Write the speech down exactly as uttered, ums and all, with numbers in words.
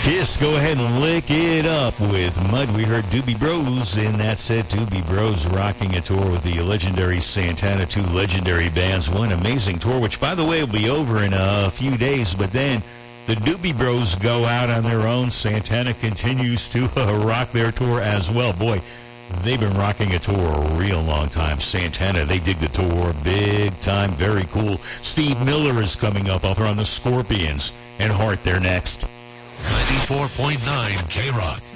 Kiss, go ahead and lick it up with Mud. We heard Doobie Bros in that set. Doobie Bros rocking a tour with the legendary Santana, two legendary bands. One amazing tour, which, by the way, will be over in a few days. But then the Doobie Bros go out on their own. Santana continues to uh, rock their tour as well. Boy, they've been rocking a tour a real long time. Santana, they dig the tour big time. Very cool. Steve Miller is coming up. I'll throw on the Scorpions and Heart there next. ninety-four point nine K-Rock.